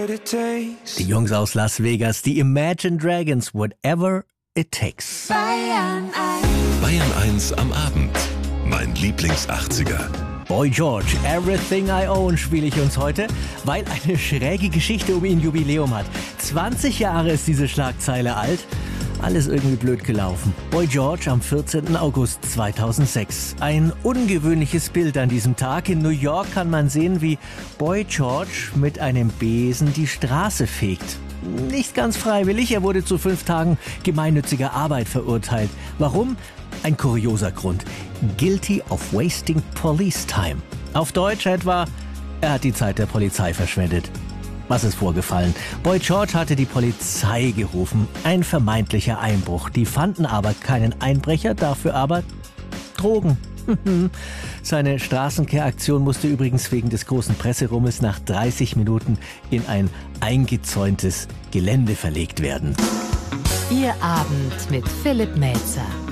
Die Jungs aus Las Vegas, die Imagine Dragons, Whatever It Takes. Bayern 1 am Abend. Mein Lieblings-80er. Boy George, Everything I Own spiele ich uns heute, weil eine schräge Geschichte um ihn Jubiläum hat. 20 Jahre ist diese Schlagzeile alt. Alles irgendwie blöd gelaufen. Boy George am 14. August 2006. Ein ungewöhnliches Bild an diesem Tag. In New York kann man sehen, wie Boy George mit einem Besen die Straße fegt. Nicht ganz freiwillig, er wurde zu 5 Tagen gemeinnütziger Arbeit verurteilt. Warum? Ein kurioser Grund. Guilty of wasting police time. Auf Deutsch etwa, er hat die Zeit der Polizei verschwendet. Was ist vorgefallen? Boy George hatte die Polizei gerufen. Ein vermeintlicher Einbruch. Die fanden aber keinen Einbrecher, dafür aber Drogen. Seine Straßenkehraktion musste übrigens wegen des großen Presserummels nach 30 Minuten in ein eingezäuntes Gelände verlegt werden. Ihr Abend mit Philipp Melzer.